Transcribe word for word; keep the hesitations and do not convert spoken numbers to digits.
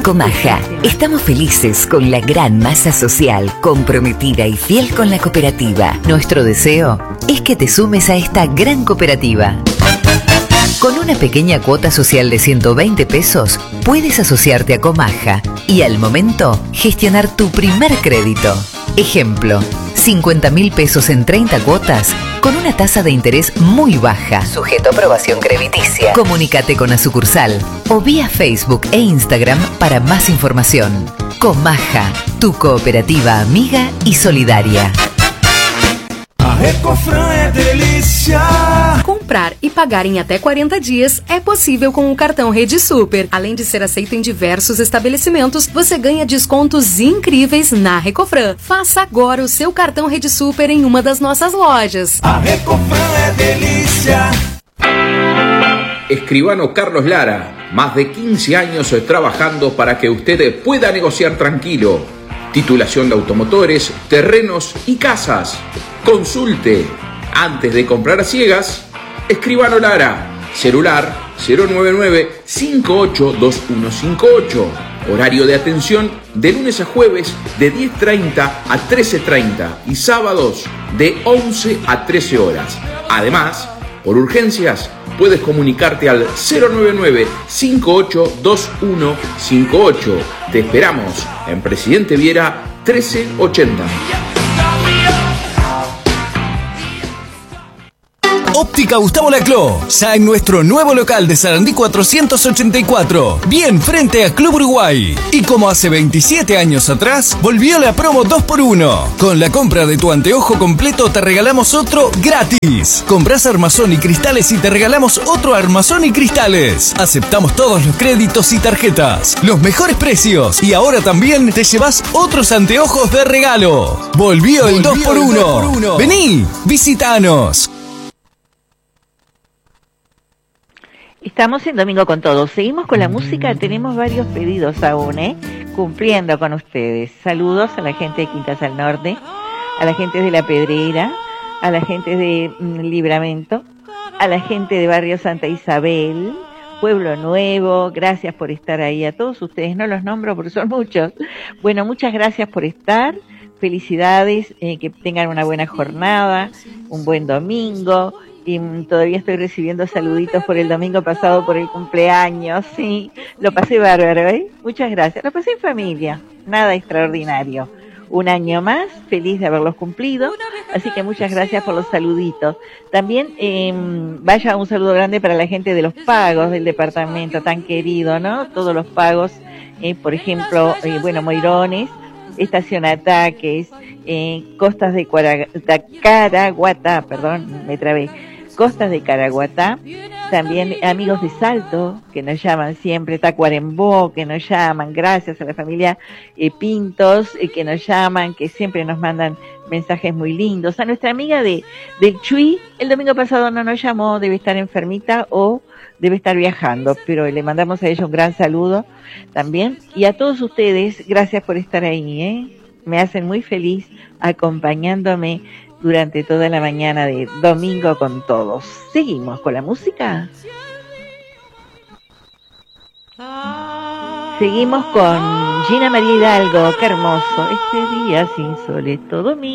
Comaja, estamos felices con la gran masa social, comprometida y fiel con la cooperativa. Nuestro deseo es que te sumes a esta gran cooperativa. Con una pequeña cuota social de ciento veinte pesos, puedes asociarte a Comaja y al momento gestionar tu primer crédito. Ejemplo, cincuenta mil pesos en treinta cuotas con una tasa de interés muy baja, sujeto a aprobación crediticia. Comunícate con la sucursal o vía Facebook e Instagram para más información. Comaja, tu cooperativa amiga y solidaria. A Recofran é delícia. Comprar e pagar em até quarenta dias é possível com o cartão Rede Super. Além de ser aceito em diversos estabelecimentos, você ganha descontos incríveis na Recofran. Faça agora o seu cartão Rede Super em uma das nossas lojas. A Recofran é delícia. Escribano Carlos Lara, más de quince años trabajando para que usted pueda negociar tranquilo. Titulación de automotores, terrenos y casas. Consulte. Antes de comprar a ciegas, Escribano Lara. Celular cero nueve nueve, cinco ocho dos uno cinco ocho. Horario de atención de lunes a jueves de diez treinta a trece treinta y sábados de once a trece horas. Además, por urgencias, puedes comunicarte al cero nueve nueve, cinco ocho dos uno cinco ocho. Te esperamos en Presidente Viera trece ochenta. Óptica Gustavo Laclau, ya en nuestro nuevo local de Sarandí cuatrocientos ochenta y cuatro, bien frente a Club Uruguay. Y como hace veintisiete años atrás, volvió la promo dos por uno. Con la compra de tu anteojo completo te regalamos otro gratis. Comprás armazón y cristales y te regalamos otro armazón y cristales. Aceptamos todos los créditos y tarjetas, los mejores precios, y ahora también te llevas otros anteojos de regalo. Volvió el dos por uno. Vení, visitanos. Estamos en Domingo con Todos. Seguimos con la música. Tenemos varios pedidos aún, ¿eh? Cumpliendo con ustedes. Saludos a la gente de Quintas al Norte, a la gente de La Pedrera, a la gente de mm, Libramento, a la gente de Barrio Santa Isabel, Pueblo Nuevo. Gracias por estar ahí. A todos ustedes, no los nombro porque son muchos. Bueno, muchas gracias por estar. Felicidades, eh, que tengan una buena jornada, un buen domingo. Y todavía estoy recibiendo saluditos por el domingo pasado, por el cumpleaños, sí, lo pasé bárbaro, ¿eh? Muchas gracias, lo pasé en familia, nada extraordinario. Un año más, feliz de haberlos cumplido, así que muchas gracias por los saluditos. También eh, vaya un saludo grande para la gente de los pagos del departamento, tan querido, ¿no? Todos los pagos, eh, por ejemplo, eh, bueno, Moirones, Estación Ataques, eh, Costas de, Cuara, de Caraguatá, perdón, me trabé. Costas de Caraguatá, también amigos de Salto, que nos llaman siempre, Tacuarembó, que nos llaman, gracias a la familia eh, Pintos, eh, que nos llaman, que siempre nos mandan mensajes muy lindos. A nuestra amiga de del Chuy, el domingo pasado no nos llamó, debe estar enfermita o debe estar viajando, pero le mandamos a ella un gran saludo también. Y a todos ustedes, gracias por estar ahí, ¿eh? Me hacen muy feliz acompañándome durante toda la mañana de Domingo con Todos. Seguimos con la música. Seguimos con Gina María Hidalgo. Qué hermoso. Este día sin sol es todo mío.